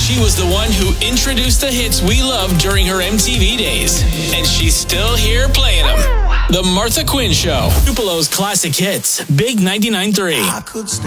She was the one who introduced the hits we loved during her MTV days. And she's still here playing them. The Martha Quinn Show. Tupelo's classic hits. Big 99.3.